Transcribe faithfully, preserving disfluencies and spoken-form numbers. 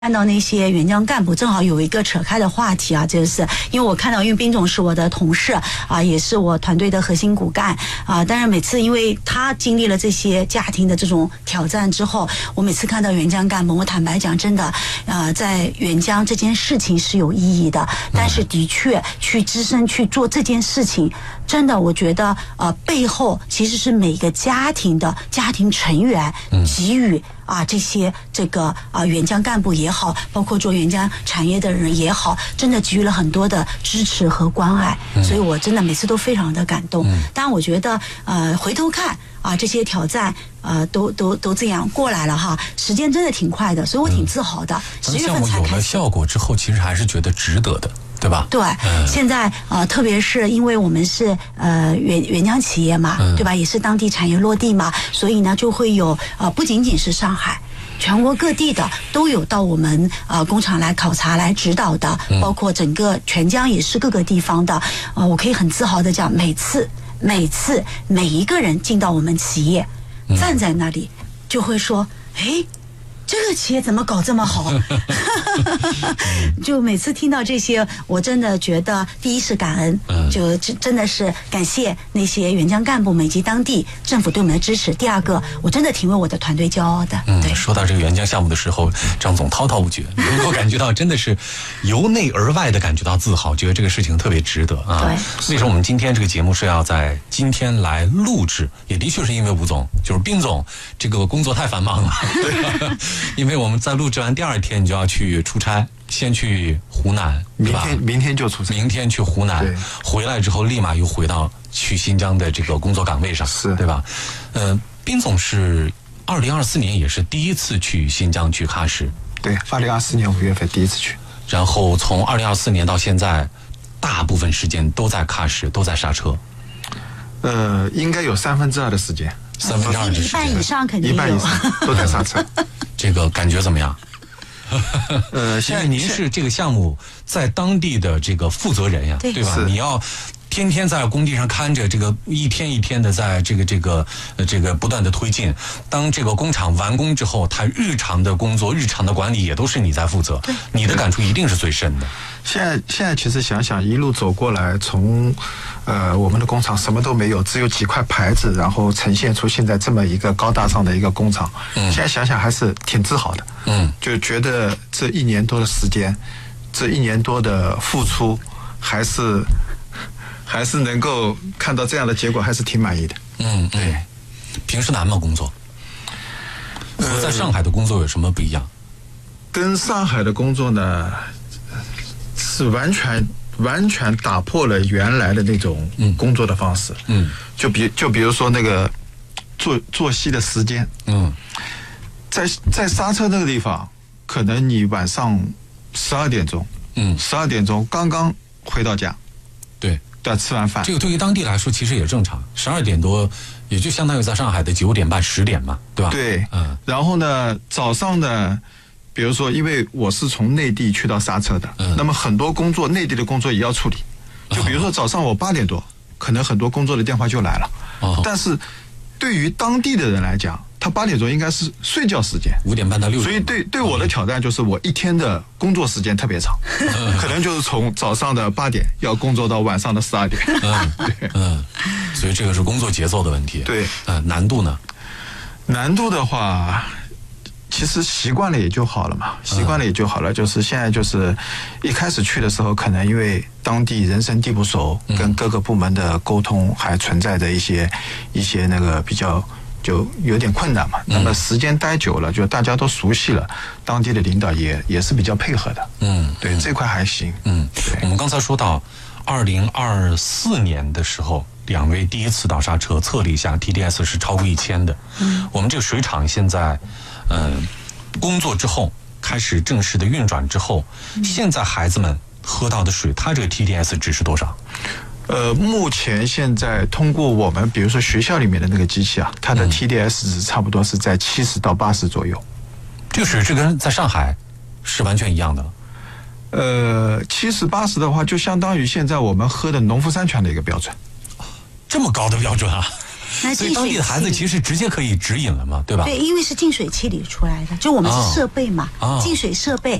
看到那些援疆干部，正好有一个扯开的话题啊，就是因为我看到，因为宾总是我的同事啊，也是我团队的核心骨干啊。但是每次因为他经历了这些家庭的这种挑战之后，我每次看到援疆干部，我坦白讲，真的啊，在援疆这件事情是有意义的，但是的确去只身去做这件事情，真的我觉得呃背后其实是每个家庭的家庭成员给予啊这些这个啊援疆干部也好，包括做援疆产业的人也好，真的给予了很多的支持和关爱，所以我真的每次都非常的感动。当然我觉得呃回头看啊这些挑战呃都都都这样过来了哈，时间真的挺快的，所以我挺自豪的。十、嗯、月份才开始。 有了效果之后，其实还是觉得值得的。对吧？ 对，嗯、现在呃，特别是因为我们是呃援援疆企业嘛，嗯、对吧？也是当地产业落地嘛，所以呢，就会有呃，不仅仅是上海。全国各地的都有到我们呃工厂来考察、来指导的，包括整个全疆也是各个地方的。呃，我可以很自豪的讲，每次每次每一个人进到我们企业，嗯、站在那里就会说，哎。这个企业怎么搞这么好？就每次听到这些，我真的觉得，第一是感恩，就真真的是感谢那些援疆干部们以及当地政府对我们的支持。第二个，我真的挺为我的团队骄傲的。 嗯， 对。 说到这个援疆项目的时候，张总滔滔不绝，能够感觉到真的是由内而外的感觉到自豪，觉得这个事情特别值得啊。 对。 为什么我们今天这个节目是要在今天来录制？也的确是因为吴总，就是宾总，这个工作太繁忙了。对吧？因为我们在录制完第二天，你就要去出差，先去湖南， 明天明天就出差， 明天去湖南，回来之后立马又回到去新疆的这个工作岗位上， 是对吧？呃，宾总是二零二四年也是第一次去新疆去喀什， 对，二零二四年五月份第一次去， 然后从二零二四年到现在，大部分时间都在喀什，都在刹车。 呃，应该有三分之二的时间。 三分之二的时间， 一半以上肯定有， 一半以上都在刹车。 这个感觉怎么样？ 呃， 因为您是这个项目在当地的这个负责人呀，对, 对吧？你要天天在工地上看着这个一天一天的在这个这个呃这个不断的推进。当这个工厂完工之后，它日常的工作、日常的管理也都是你在负责，你的感触一定是最深的。 现在现在其实想想，一路走过来，从呃我们的工厂什么都没有，只有几块牌子，然后呈现出现在这么一个高大上的一个工厂。嗯，现在想想还是挺自豪的。嗯，就觉得这一年多的时间，这一年多的付出，还是还是能够看到这样的结果，还是挺满意的。 嗯，对。平时难吗？工作和在上海的工作有什么不一样？ 跟上海的工作呢？是完全完全打破了原来的那种工作的方式，嗯，就比就比如说那个作作息的时间，嗯，在在刹车那个地方，可能你晚上十二点钟，嗯，十二点钟刚刚回到家， 对， 对，吃完饭， 这个对于当地来说其实也正常，十二点多也就相当于在上海的九点半、十点嘛，对吧？ 对，嗯，然后呢，早上呢。比如说，因为我是从内地去到刹车的，嗯、那么很多工作内地的工作也要处理。就比如说早上我八点多，可能很多工作的电话就来了。哦、但是对于当地的人来讲，他八点钟应该是睡觉时间， 五点半到六点。 所以对对我的挑战就是我一天的工作时间特别长，嗯、可能就是从早上的八点要工作到晚上的十二点。 嗯，对，嗯，所以这个是工作节奏的问题。 对， 呃，难度呢？ 难度的话。其实习惯了也就好了嘛，习惯了也就好了。就是现在就是一开始去的时候，可能因为当地人生地不熟，跟各个部门的沟通还存在着一些一些那个比较就有点困难嘛。那么时间待久了，就大家都熟悉了，当地的领导也也是比较配合的。嗯，对，这块还行。 嗯，我们刚才说到二零二四年的时候。两位第一次倒刹车测了一下 T D S 是超过一千的。嗯，我们这个水厂现在，呃，工作之后开始正式的运转之后，嗯、现在孩子们喝到的水，它这个 T D S 值是多少？ 呃，目前现在通过我们比如说学校里面的那个机器啊，它的 T D S 值差不多是在七十到八十左右。 这个水质跟在上海是完全一样的。 呃，七十八十的话，就相当于现在我们喝的农夫山泉的一个标准。 这么高的标准啊！ 所以当地的孩子其实直接可以直饮了嘛，对吧？ 对，因为是净水器里出来的，就我们是设备嘛， 啊、 净水设备